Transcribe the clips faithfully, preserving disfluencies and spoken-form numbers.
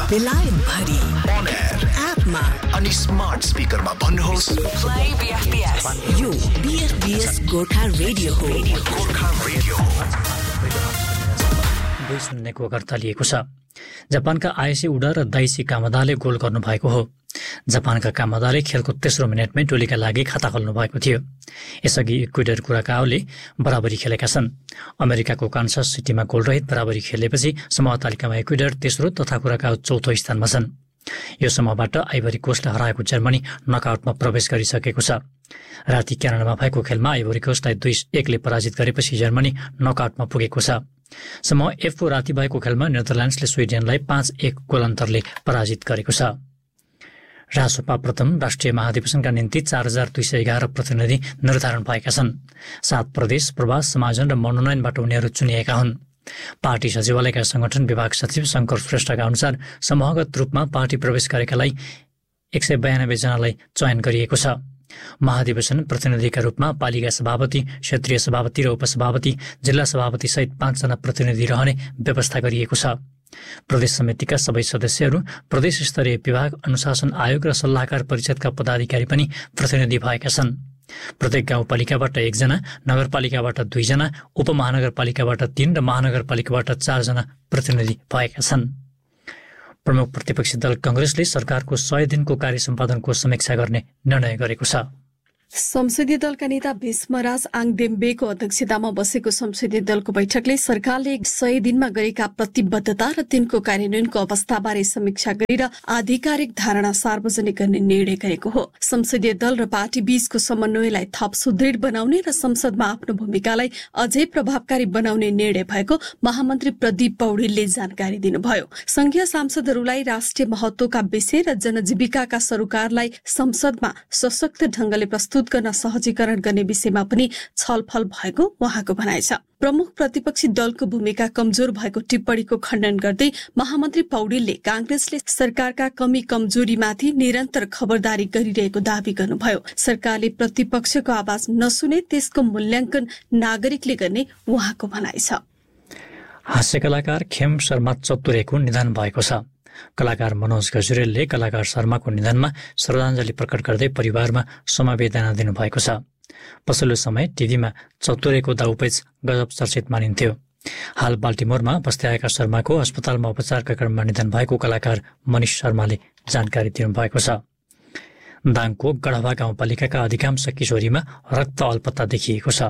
बेलायत भरि on air एपमा अनि स्मार्ट स्पिकरमा भन्नुहोस् प्ले बीएफपीएस यो बीएफपीएस गोर्खा रेडियो हो गोर्खा रेडियो दुई शून्यको गर्ता लिएको छ। जापानका आयसी उडा र दाइसी कामदाले गोल गर्नुभएको हो। जापानका कामदाले खेलको तेस्रो मिनटमै टोलीका लागि खाता खोल्नु भएको थियो। यसअघि इक्वेडर कुराकाओले बराबरी खेलेका छन्। अमेरिकाको कान्सास सिटीमा गोलरहित बराबरी खेलेपछि समूह तालिकामा इक्वेडर तेस्रो तथा कुराकाओ चौथो स्थानमा छन्। यो समूहबाट आइभरी कोस्टलाई हराएको जर्मनी नकआउटमा प्रवेश गरिसकेको छ। राति क्यानाडामा भएको खेलमा आइभरी कोस्टलाई दुई एकले पराजित गरेपछि जर्मनी नकआउटमा पुगेको छ। समूह एफको राति भएको खेलमा नेदरल्यान्ड्सले स्विडेनलाई पाँच एक गोल अन्तरले पराजित गरेको छ। रासोपा प्रथम राष्ट्रिय महाधिवेशनका निम्ति चार हजार दुई सय एघार प्रतिनिधि निर्धारण भएका छन्। सात प्रदेश प्रवास समायोजन र मनोनयनबाट उनीहरू चुनिएका हुन्। पार्टी सचिवालयका संगठन विभाग सचिव शङ्कर श्रेष्ठका अनुसार समूहगत रूपमा पार्टी प्रवेश गरेकालाई एक सय बयानब्बे जनालाई चयन गरिएको छ। महाधिवेशन प्रतिनिधिका रूपमा पालिका सभापति, क्षेत्रीय सभापति र उपसभापति, जिल्ला सभापति सहित पाँचजना प्रतिनिधि रहने व्यवस्था गरिएको छ। प्रदेश समितिका सबै सदस्यहरू प्रदेश स्तरीय विभाग, अनुशासन आयोग र सल्लाहकार परिषदका पदाधिकारी पनि प्रतिनिधि भएका छन्। प्रत्येक गाउँपालिकाबाट एकजना, नगरपालिकाबाट दुईजना, उपमहानगरपालिकाबाट तीन र महानगरपालिकाबाट चारजना प्रतिनिधि भएका छन्। प्रमुख प्रतिपक्षी दल कांग्रेसले सरकारको सय दिनको कार्य सम्पादनको समीक्षा गर्ने निर्णय गरेको छ। संसदीय दलका नेता भीष्मराज आङदेम्बेको अध्यक्षतामा बसेको संसदीय दलको बैठकले सरकारले सय दिनमा गरेका प्रतिबद्धता र तिनको कार्यान्वयनको अवस्थाबारे समीक्षा गरेर आधिकारिक धारणा सार्वजनिक गर्ने निर्णय गरेको हो। संसदीय दल र पार्टी बीचको समन्वयलाई थप सुदृढ बनाउने र संसदमा आफ्नो भूमिकालाई अझै प्रभावकारी बनाउने निर्णय भएको महामन्त्री प्रदीप पौडेलले जानकारी दिनुभयो। संघीय सांसदहरूलाई राष्ट्रिय महत्वका विषय र जनजीविकाका सरोकारलाई संसदमा सशक्त ढंगले प्रस्तुत गर्न सहजीकरण गर्ने विषयमा पनि छलफल भएको उहाँको भनाइ छ। प्रमुख प्रतिपक्षी दलको भूमिका कमजोर भएको टिप्पणीको खण्डन गर्दै महामन्त्री पौडेलले कांग्रेसले सरकारका कमी कमजोरीमाथि निरन्तर खबरदारी गरिरहेको दावी गर्नुभयो। सरकारले प्रतिपक्षको आवाज नसुने त्यसको मूल्याङ्कन नागरिकले गर्ने उहाँको भनाइ छ। हास्य कलाकार खेम शर्मा चतुरेको निधन भएको छ। कलाकार मनोज गजुरेलले कलाकार शर्माको निधनमा श्रद्धाञ्जली प्रकट गर्दै परिवारमा समवेदना दिनुभएको छ। पछिल्लो समय टिभीमा चतुरेको दाउपेच गजब चर्चित मानिन्थ्यो। हाल बाल्टिमोरमा बस्दै आएका शर्माको अस्पतालमा उपचारका क्रममा निधन भएको कलाकार मनिष शर्माले जानकारी दिनुभएको छ। दाङको गढवा गाउँपालिकाका अधिकांश किशोरीमा रक्त अल्पत्ता देखिएको छ।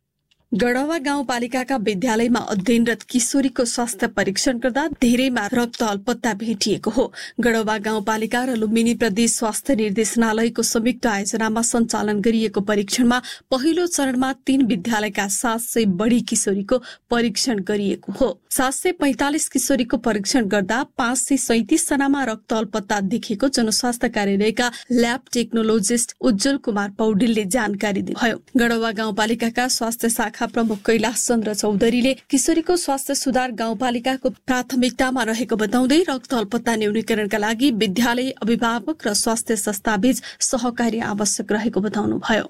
गढवा गाउँपालिकाका विद्यालयमा अध्ययनरत किशोरीको स्वास्थ्य परीक्षण गर्दा धेरैमा रक्त अल्पत्ता भेटिएको हो। गढवा गाउँपालिका र लुम्बिनी प्रदेश स्वास्थ्य निर्देशनालयको संयुक्त आयोजनामा सञ्चालन गरिएको परीक्षणमा पहिलो चरणमा तीन विद्यालयका सात सय बढी किशोरीको परीक्षण गरिएको हो। सात सय पैंतालिस किशोरीको परीक्षण गर्दा पाँच सय सैतिस जनामा रक्त अल्पत्ता देखेको जनस्वास्थ्य कार्यालयका ल्याब टेक्नोलोजिस्ट उज्जवल कुमार पौडेलले जानकारी दिनुभयो। गढवा गाउँपालिकाका स्वास्थ्य शाखा प्रमुख कैलाश चन्द्र चौधरीले किशोरीको स्वास्थ्य सुधार गाउँपालिकाको प्राथमिकतामा रहेको बताउँदै रक्त अल्पत्ता न्यूनीकरणका लागि विद्यालय, अभिभावक र स्वास्थ्य संस्थाबीच सहकारी आवश्यक रहेको बताउनुभयो।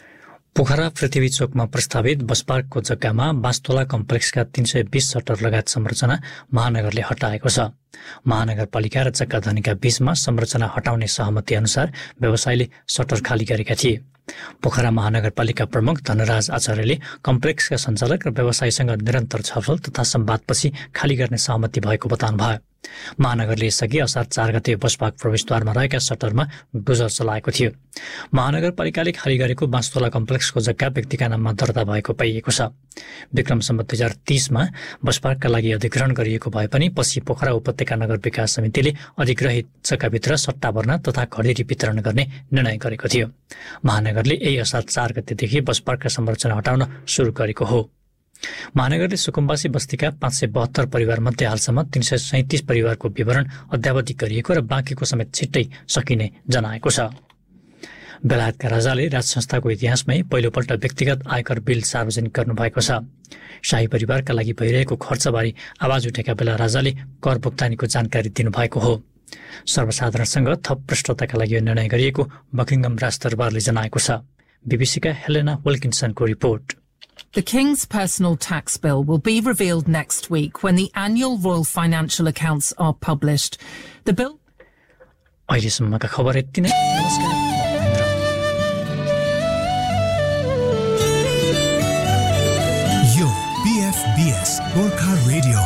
पोखरा पृथ्वी चोकमा प्रस्तावित बस पार्कको जग्गामा बाँसतोला कम्प्लेक्सका तीन सय बीस सटर लगायत संरचना महानगरले हटाएको छ। महानगरपालिका र जग्गाधनीका बीचमा संरचना हटाउने सहमति अनुसार व्यवसायीले सटर खाली गरेका थिए। पोखरा महानगरपालिका प्रमुख धनराज आचार्यले कम्प्लेक्सका सञ्चालक र व्यवसायीसँग निरन्तर छलफल तथा संवादपछि खाली गर्ने सहमति भएको बताउनुभयो। महानगरले यसअघि असार चार गते बस पार्क प्रवेशद्वारमा रहेका सटरमा डोजर चलाएको थियो। महानगरपालिकाले खाली गरेको बाँसतोला कम्प्लेक्सको जग्गा व्यक्तिका नाममा दर्ता भएको पाइएको छ। विक्रम सम्वत दुई हजार तीसमा बस पार्कका लागि अधिग्रहण गरिएको भए पनि पछि पोखरा उपत्यका नगर विकास समितिले अधिग्रहित जग्गाभित्र सट्टा भर्न तथा खडेरी वितरण गर्ने निर्णय गरेको थियो। महानगरले यही असार चार गतेदेखि बस पार्कका संरचना हटाउन सुरु गरेको हो। महानगरले सुकुम्बासी बस्तीका पाँच सय बहत्तर परिवार मध्ये हालसम्म तीन सय सैतिस परिवारको विवरण अद्यावधिक गरिएको र बाँकीको समेत छिट्टै सकिने जनाएको छ। बेलायतका राजाले राज संस्थाको इतिहासमै पहिलोपल्ट व्यक्तिगत आयकर बिल सार्वजनिक गर्नुभएको छ। शाही परिवारका लागि भइरहेको खर्चबारे आवाज उठेका बेला राजाले कर भुक्तानीको जानकारी दिनुभएको हो। सर्वसाधारणसँग थप पृष्ठताका लागि यो निर्णय गरिएको बकिङहम राजदरबारले जनाएको छ। बीबीसीका Helena विल्किन्सनको report. The King's personal tax bill will be revealed next week when the annual royal financial accounts are published. The bill... अहिलेसम्मका खबर यति नै। नमस्कार। यो B F B S Gorkha Radio